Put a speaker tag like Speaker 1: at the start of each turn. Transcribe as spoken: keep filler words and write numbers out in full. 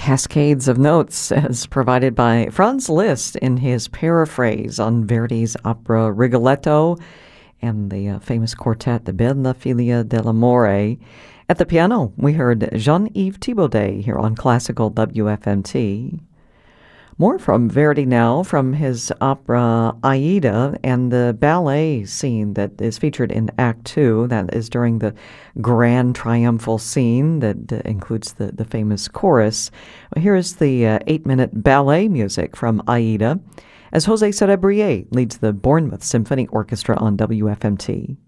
Speaker 1: cascades of notes as provided by Franz Liszt in his paraphrase on Verdi's opera Rigoletto and the uh, famous quartet, the Bella Figlia dell'Amore. At the piano, we heard Jean-Yves Thibaudet here on Classical W F M T. More from Verdi now, from his opera Aida and the ballet scene that is featured in Act Two. That is during the grand triumphal scene that uh, includes the, the famous chorus. Well, here is the uh, eight-minute ballet music from Aida as Jose Cerebrier leads the Bournemouth Symphony Orchestra on W F M T.